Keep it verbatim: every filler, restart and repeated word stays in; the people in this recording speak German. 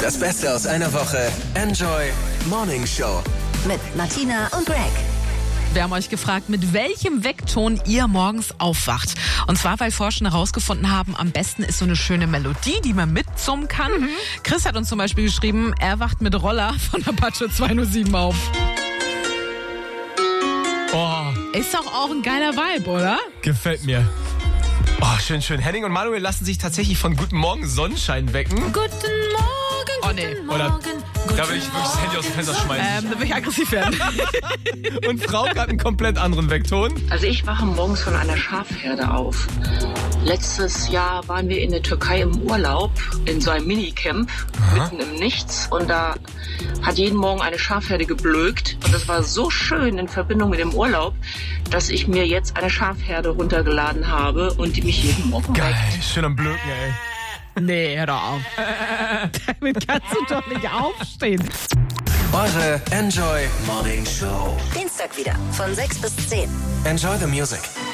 Das Beste aus einer Woche. Enjoy Morning Show. Mit Martina und Greg. Wir haben euch gefragt, mit welchem Weckton ihr morgens aufwacht. Und zwar, weil Forscher herausgefunden haben, am besten ist so eine schöne Melodie, die man mitsummen kann. Mhm. Chris hat uns zum Beispiel geschrieben, er wacht mit Roller von Apache zwei null sieben auf. Oh, Ist doch auch ein geiler Vibe, oder? gefällt mir. Oh, schön, schön. Henning und Manuel lassen sich tatsächlich von Guten Morgen Sonnenschein wecken. Guten Morgen, Oh, nee. Oder da will ich wirklich das Handy aus dem Fenster schmeißen. Ähm, da will ich aggressiv werden. Und Frauke hat einen komplett anderen Weckton. Also ich wache morgens von einer Schafherde auf. Letztes Jahr waren wir in der Türkei im Urlaub, in so einem Minicamp, mitten im Nichts. Und da hat jeden Morgen eine Schafherde geblökt. Und das war so schön in Verbindung mit dem Urlaub, dass ich mir jetzt eine Schafherde runtergeladen habe und die mich jeden Morgen Geil, weckt. schön am Blöken, ey. Nee, hör doch auf. Damit kannst du doch nicht aufstehen. Eure Enjoy Morning Show. Dienstag wieder von sechs bis zehn. Enjoy the music.